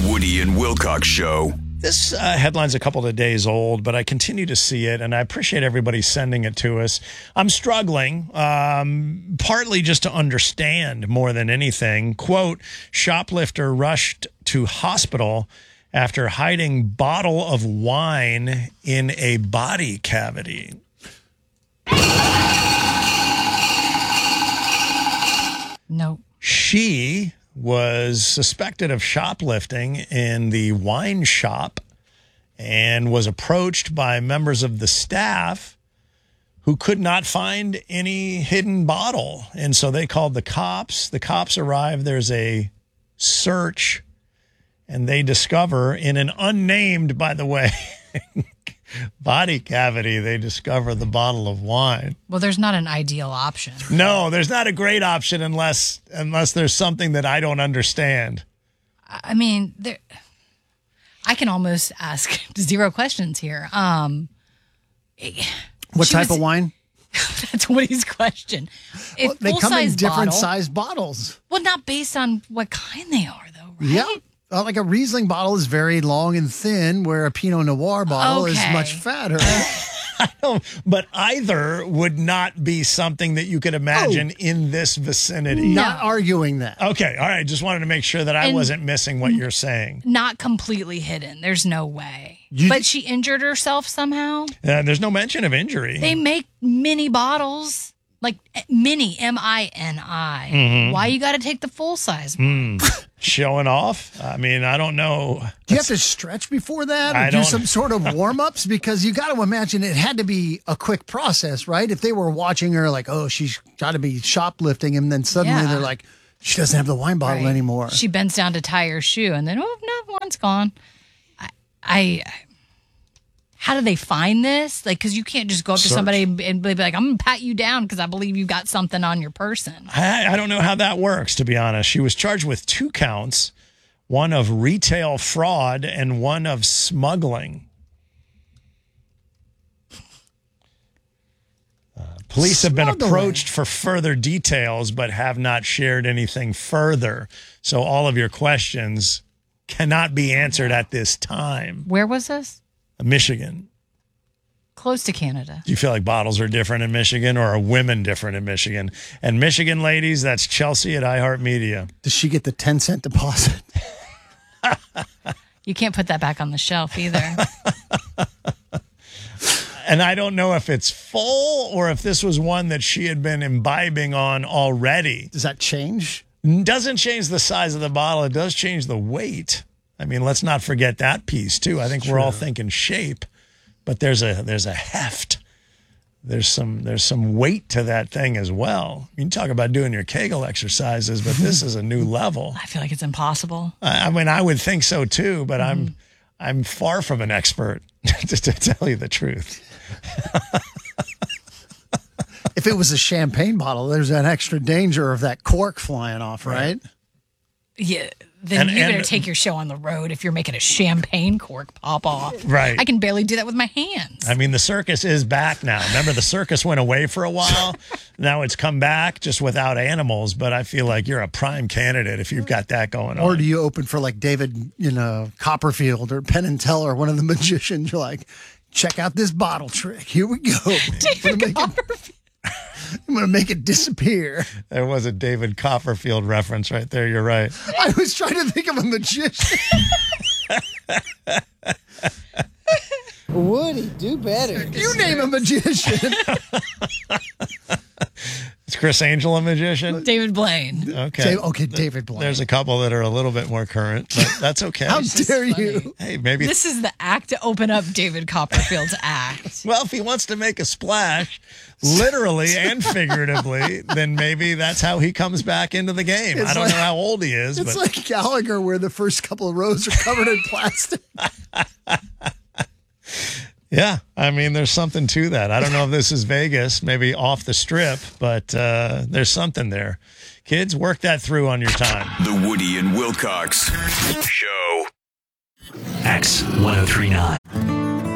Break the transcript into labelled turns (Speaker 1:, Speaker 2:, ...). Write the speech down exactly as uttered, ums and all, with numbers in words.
Speaker 1: The Woody and Wilcox Show.
Speaker 2: This uh, headline's a couple of days old, but I continue to see it, and I appreciate everybody sending it to us. I'm struggling, um, partly just to understand more than anything. Quote, shoplifter rushed to hospital after hiding bottle of wine in a body cavity.
Speaker 3: No.
Speaker 2: She was suspected of shoplifting in the wine shop and was approached by members of the staff who could not find any hidden bottle. And so they called the cops. The cops arrive. There's a search, and they discover in an unnamed, by the way, body cavity, they discover the bottle of wine.
Speaker 3: Well, there's not an ideal option.
Speaker 2: No, there's not a great option unless unless there's something that I don't understand.
Speaker 3: I mean, there. I can almost ask zero questions here. Um,
Speaker 4: what type
Speaker 3: was,
Speaker 4: of wine?
Speaker 3: That's Woody's question.
Speaker 4: Well, they come in different
Speaker 3: bottle,
Speaker 4: sized bottles.
Speaker 3: Well, not based on what kind they are, though, right?
Speaker 4: Yeah. Uh, like a Riesling bottle is very long and thin, where a Pinot Noir bottle
Speaker 3: okay.
Speaker 4: is much fatter.
Speaker 2: I don't, but either would not be something that you could imagine oh, in this vicinity.
Speaker 4: Not no. arguing that.
Speaker 2: Okay, all right. Just wanted to make sure that I and wasn't missing what you're saying.
Speaker 3: Not completely hidden. There's no way.
Speaker 4: You,
Speaker 3: but she injured herself somehow?
Speaker 2: Uh, there's no mention of injury.
Speaker 3: They make mini bottles. Like mini, M I N I.
Speaker 2: Mm-hmm.
Speaker 3: Why you got to take the full size?
Speaker 2: Mm. Showing off? I mean, I don't know.
Speaker 4: Do you have to stretch before that or
Speaker 2: I
Speaker 4: do
Speaker 2: don't...
Speaker 4: some sort of warm-ups? Because you got to imagine it had to be a quick process, right? If they were watching her like, oh, she's got to be shoplifting, and then suddenly
Speaker 3: yeah.
Speaker 4: they're like, she doesn't have the wine bottle
Speaker 3: right.
Speaker 4: anymore.
Speaker 3: She bends down to tie her shoe, and then, oh, no, one's gone. I... I How do they find this? Like, because you can't just go up to
Speaker 2: Search.
Speaker 3: somebody and be like, I'm going to pat you down because I believe you got something on your person.
Speaker 2: I, I don't know how that works, to be honest. She was charged with two counts, one of retail fraud and one of smuggling. Uh, police have been approached for further details, but have not shared anything further. So all of your questions cannot be answered at this time.
Speaker 3: Where was this?
Speaker 2: Michigan.
Speaker 3: Close to Canada.
Speaker 2: Do you feel like bottles are different in Michigan, or are women different in Michigan? And Michigan ladies, that's Chelsea at iHeartMedia.
Speaker 4: Does she get the ten cent deposit?
Speaker 3: You can't put that back on the shelf either.
Speaker 2: And I don't know if it's full or if this was one that she had been imbibing on already.
Speaker 4: Does that change?
Speaker 2: Doesn't change the size of the bottle. It does change the weight. I mean, let's not forget that piece too. I think True. We're all thinking shape, but there's a there's a heft. There's some there's some weight to that thing as well. You can talk about doing your Kegel exercises, but this is a new level.
Speaker 3: I feel like it's impossible.
Speaker 2: I, I mean, I would think so too, but mm. I'm I'm far from an expert, just to tell you the truth.
Speaker 4: If it was a champagne bottle, there's that extra danger of that cork flying off, right?
Speaker 3: right? Yeah. Then
Speaker 2: and,
Speaker 3: you
Speaker 2: and,
Speaker 3: better take your show on the road if you're making a champagne cork pop off.
Speaker 2: Right.
Speaker 3: I can barely do that with my hands.
Speaker 2: I mean, the circus is back now. Remember, the circus went away for a while. Now it's come back just without animals, but I feel like you're a prime candidate if you've got that going on.
Speaker 4: Or do you open for like David, you know, Copperfield or Penn and Teller, one of the magicians? You're like, check out this bottle trick. Here we go.
Speaker 3: David Copperfield.
Speaker 4: I'm going to make it disappear.
Speaker 2: There was a David Copperfield reference right there. You're right.
Speaker 4: I was trying to think of a magician.
Speaker 5: Woody, do better.
Speaker 4: You name a magician.
Speaker 2: Is Chris Angel a magician?
Speaker 3: David Blaine.
Speaker 2: Okay.
Speaker 4: Dave, okay, David Blaine.
Speaker 2: There's a couple that are a little bit more current, but that's okay.
Speaker 4: How dare you?
Speaker 2: Hey, maybe.
Speaker 3: This is the act to open up David Copperfield's act.
Speaker 2: Well, if he wants to make a splash, literally and figuratively, then maybe that's how he comes back into the game.
Speaker 4: It's
Speaker 2: I don't
Speaker 4: like,
Speaker 2: know how old he is.
Speaker 4: It's
Speaker 2: but.
Speaker 4: like Gallagher, where the first couple of rows are covered in plastic.
Speaker 2: Yeah, I mean, there's something to that. I don't know if this is Vegas, maybe off the strip, but uh, there's something there. Kids, work that through on your time.
Speaker 1: The Woody and Wilcox Show.
Speaker 6: X ten thirty-nine.